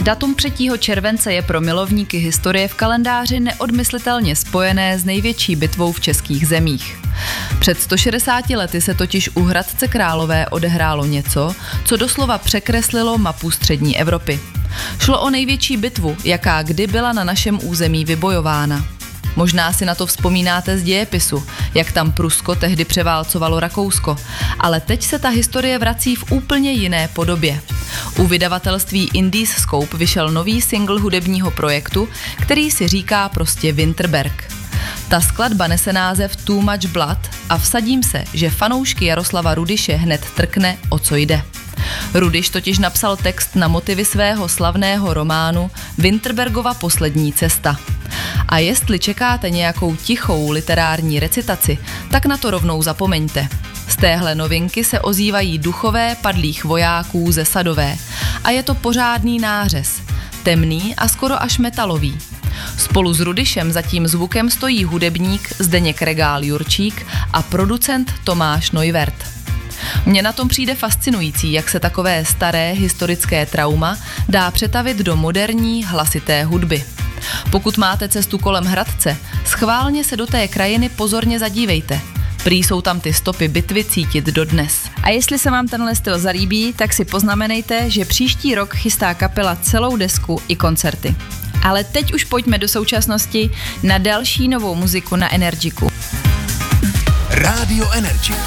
Datum 3. července je pro milovníky historie v kalendáři neodmyslitelně spojené s největší bitvou v českých zemích. Před 160 lety se totiž u Hradce Králové odehrálo něco, co doslova překreslilo mapu střední Evropy. Šlo o největší bitvu, jaká kdy byla na našem území vybojována. Možná si na to vzpomínáte z dějepisu, jak tam Prusko tehdy převálcovalo Rakousko, ale teď se ta historie vrací v úplně jiné podobě. U vydavatelství Indies Scope vyšel nový single hudebního projektu, který si říká prostě Winterberg. Ta skladba nese název Too Much Blood a vsadím se, že fanoušky Jaroslava Rudyše hned trkne, o co jde. Rudyš totiž napsal text na motivy svého slavného románu Winterbergova poslední cesta. A jestli čekáte nějakou tichou literární recitaci, tak na to rovnou zapomeňte. Z téhle novinky se ozývají duchové padlých vojáků ze Sadové a je to pořádný nářez, temný a skoro až metalový. Spolu s Rudyšem za tím zvukem stojí hudebník Zdeněk Regál Jurčík a producent Tomáš Neuwirth. Mně na tom přijde fascinující, jak se takové staré historické trauma dá přetavit do moderní hlasité hudby. Pokud máte cestu kolem Hradce, schválně se do té krajiny pozorně zadívejte. Prý jsou tam ty stopy bitvy cítit dodnes. A jestli se vám tenhle styl zalíbí, tak si poznamenejte, že příští rok chystá kapela celou desku i koncerty. Ale teď už pojďme do současnosti na další novou muziku na Energiku. Rádio Energy.